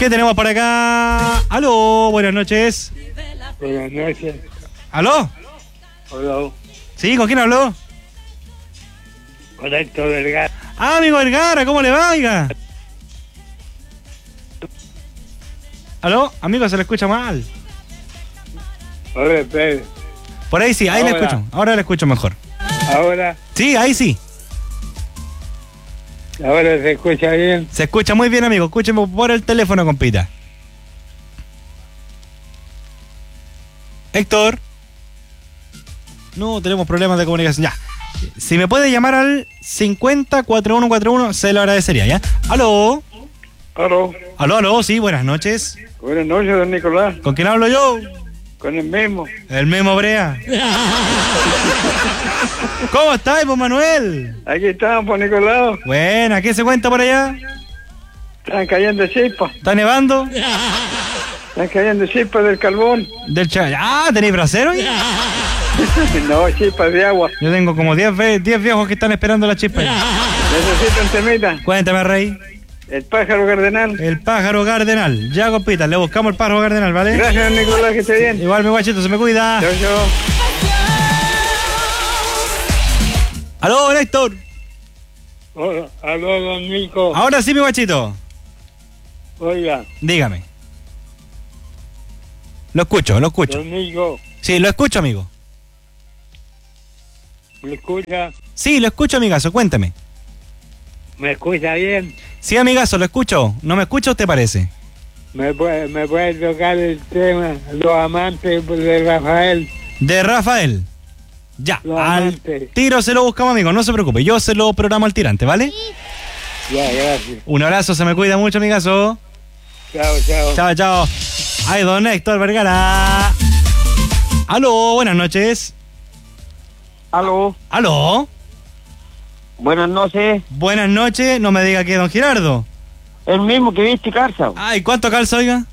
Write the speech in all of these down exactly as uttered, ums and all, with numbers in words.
¿Qué tenemos por acá? Aló, buenas noches. Buenas noches. ¿Aló? Hola. Sí, ¿con quién habló? Con Héctor Vergara. Ah, amigo Vergara, ¿cómo le va, oiga? ¿Aló? Amigo, se le escucha mal. Hola, espere. Por ahí sí, ahí Ahora. le escucho. Ahora le escucho mejor. Ahora, Sí, ahí sí. ahora se escucha bien. Se escucha muy bien, amigo. Escúcheme por el teléfono, compita. Héctor. No, tenemos problemas de comunicación. Ya. Si me puede llamar al cincuenta cuarenta y uno cuarenta y uno, se lo agradecería, ¿ya? ¿Aló? Aló. ¿Aló, aló? Sí, buenas noches. Buenas noches, don Nicolás. ¿Con quién hablo yo? Con el mismo. El mismo Brea. ¿Cómo estás, pues, Manuel? Aquí estamos, por Nicolás. Buena, ¿qué se cuenta por allá? Están cayendo chispas. ¿Está nevando? Están cayendo chispas del carbón. Del cha... Ah, ¿tenéis brasero? No, chispas de agua. Yo tengo como diez viejos que están esperando la chispa. Necesito un temita. Cuéntame, Rey. El pájaro cardenal. El pájaro cardenal. Ya, compita, le buscamos el pájaro cardenal, ¿vale? Gracias, don Nicolás, que esté bien. Igual, mi guachito, se me cuida. Chao, chao. ¡Aló, Héctor! Hola, aló, don Nico. Ahora sí, mi guachito. Oiga, Dígame. Lo escucho, lo escucho. don Nico, Sí, lo escucho, amigo. ¿me escucha? Sí, lo escucho, amigazo, cuéntame. ¿Me escucha bien? Sí, amigazo, lo escucho. ¿No me escucha, usted parece? ¿Me puede, me puede tocar el tema Los Amantes de Rafael? De Rafael. Ya, Los al Amantes. tiro se lo buscamos, amigo, no se preocupe. Yo se lo programo al tirante, ¿vale? Ya, gracias. Un abrazo, se me cuida mucho, amigazo. Chao, chao. Chao, chao. Ay, don Héctor Vergara. Aló, buenas noches. Aló, Aló. buenas noches. Buenas noches, no me diga que don Gerardo. El mismo que viste calza. Ay, ¿cuánto calza, oiga?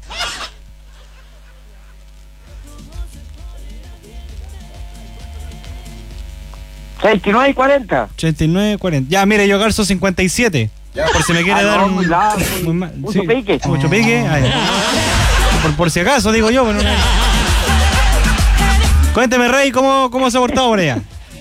sesenta y nueve y cuarenta. ochenta y nueve, cuarenta. Ya, mire, yo calzo cincuenta y siete. Por si me quiere Ah, dar no, un... muy largo, muy mal- mucho pique. Mucho pique. Ay. Por, por si acaso, digo yo. Pero no... Cuénteme, Rey, ¿cómo, cómo se ha portado por allá?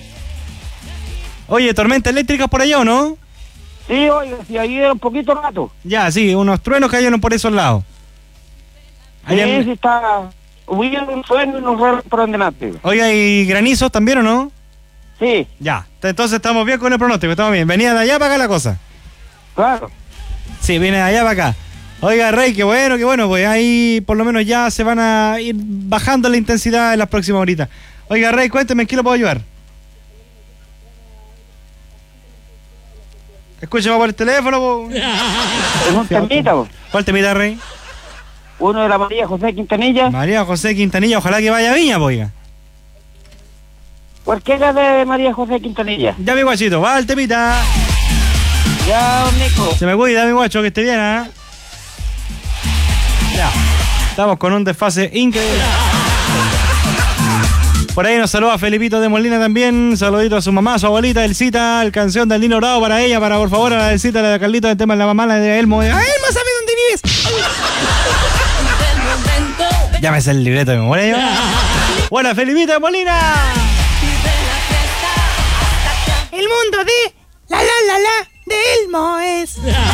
Oye, ¿tormentas eléctricas por allá o no? Sí, oiga, si ahí era un poquito rato. Ya, sí, unos truenos cayeron por esos lados. Allá en- Sí, sí está. Hubo un sueño y nos fueron por delante. Oiga, ¿y granizos también o no? Sí, Ya, entonces estamos bien con el pronóstico, estamos bien. Venía de allá para acá la cosa. claro. Sí, viene de allá para acá. Oiga, Rey, qué bueno, qué bueno, pues ahí por lo menos ya se van a ir bajando la intensidad en las próximas horitas. Oiga, Rey, cuénteme, ¿en qué lo puedo ayudar? Escúcheme por el teléfono, po. Es un temita, po. ¿Cuál te mira, Rey? Uno de la María José Quintanilla. María José Quintanilla, ojalá que vaya a Viña, po, oiga. Cualquiera de María José Quintanilla. Ya, mi guachito, va el temita. Ya, don Nico. Se me cuida, mi guacho, que esté bien, ¿ah? Ya. Estamos con un desfase increíble. Por ahí nos saluda Felipito de Molina también. Saludito a su mamá, a su abuelita, Elcita, el canción del Nino Bravo para ella, para por favor a la Elcita, la de Carlito, del tema de la mamá, la de Elmo. ¡Ah, Elmo, sabe dónde vives! Llámese el libreto de memoria. Hola, Felipito de Molina. El mundo de la la la la de Elmo es.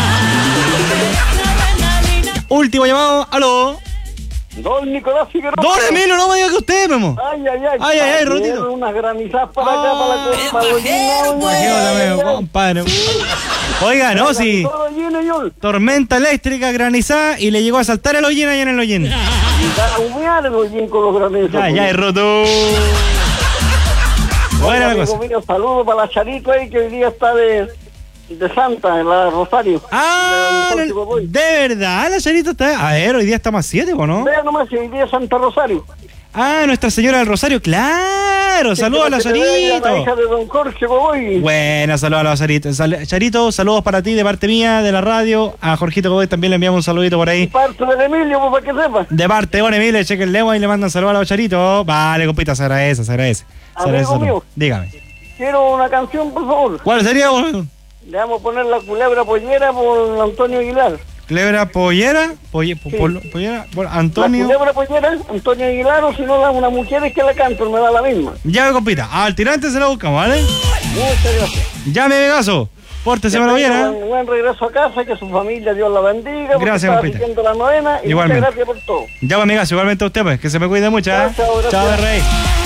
Último llamado, aló. Don Nicolás Figueroa. Don Emilio, no me diga que usted, Memo. Ay, ay, ay. Ay, ay, ay, Ayer Rotito. unas granizadas para acá, Ah, para la para los llenos. Imagínate, compadre. Oiga, no, si Todo lleno y yo. tormenta eléctrica, granizada y le llegó a saltar el hollín allá en el hollín. Y a humear el hollín con los granizos. Ya, ya, es roto. Buena la Amigo cosa. mío, saludos para la Charito ahí que hoy día está de, de Santa, en la Rosario. Ah, De- la- de verdad, la Charito está. A ver, hoy día estamos a siete, ¿o no? Vea nomás, si hoy día es Santa Rosario. Ah, Nuestra Señora del Rosario, claro. Saludos a la Que te vea La hija Charito. de Don Jorge Godoy. Buena, saludos a la Charito. Sal- Charito, saludos para ti de parte mía, de la radio. A Jorgito Godoy también le enviamos un saludito por ahí. Parte del Emilio, pues, para que sepa. De parte de Don Emilio, chequen el y le mandan saludos a los Charitos. Vale, compita, se agradece, se agradece. Se agradece, Amigo mío. dígame. Quiero una canción, por favor. ¿Cuál sería? Bueno? Le vamos a poner La Culebra Pollera por Antonio Aguilar. Culebra Pollera, Polle- po- Sí. polo- Pollera, bueno, La Antonio. culebra pollera, Antonio Aguilar, o si no, la- una mujer que la canto, me da la misma. Ya, compita, al tirante se la buscamos, ¿vale? Muchas gracias. Ya, me Vegaso. Pórtese para bien, ¿eh? Buen, buen regreso a casa, que su familia, Dios la bendiga. porque Gracias, estaba compita. asistiendo a la novena y Igualmente. muchas gracias por todo. Ya, pues, Vegaso, igualmente a usted, pues, que se me cuide mucho, ¿eh? Chao, chao, gracias. Chao, Rey.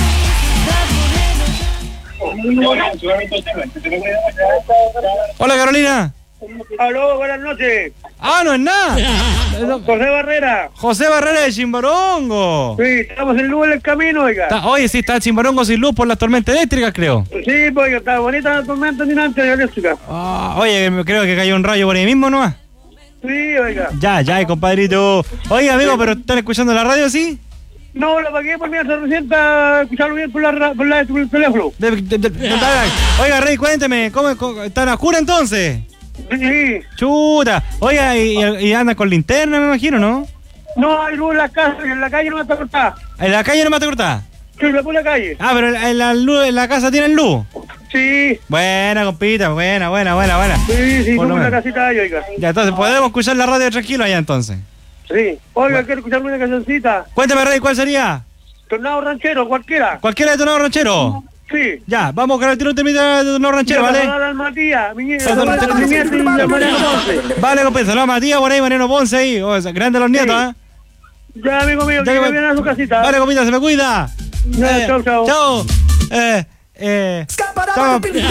Hola, Carolina. Aló, buenas noches. Ah, no es nada. José Barrera. José Barrera de Chimbarongo. Sí, estamos en luz en el camino, oiga. Está- oye, sí, está Chimbarongo sin luz por las tormentas eléctricas, creo. Sí, pues, oiga, está bonita la tormenta dinante de eléctrica. Ah, oye, creo que cayó un rayo por ahí mismo, ¿no? Sí, oiga. Ya, ya, compadrito. Oiga, amigo, ¿pero están escuchando la radio, sí? No, la pagué por mi se resienta escucharlo bien por la, ra- por la, por el teléfono. De- de- de- de- oiga, Rey, cuénteme, ¿cómo, cómo están a oscura entonces? Sí. Chuta. Oiga, y, y- y anda con linterna, me imagino, ¿no? No hay luz en la casa, en la calle no me está cortada. En la calle no me te cortada. Sí, me puse la calle. Ah, pero en la, luz, en la casa tienen luz. Sí, Buena, compita, buena, buena, buena, buena. sí, sí, Por lo como la menos. casita ahí, oiga. Ya, entonces podemos escuchar la radio tranquilo allá entonces. Sí. Oiga, quiero escucharme una cancioncita. Cuéntame, Rey, ¿cuál sería? Tornado ranchero, cualquiera. ¿Cualquiera de Tornado Ranchero? Sí. Ya, vamos a grabar un temita de Tornado Ranchero, Para ¿vale? dar al Matías, mi nieta, Saludos, para saludos. mi nieta y la Mariano Ponce. Vale, compita, saludos a Matías por ahí, Mariano Ponce ahí. Oh, grande los nietos, ¿eh? Ya, amigo mío, Ya que que- viene a su casita. Vale, compita, se me cuida. Ya, Eh, chao, chao. Chao. Eh, eh, chao.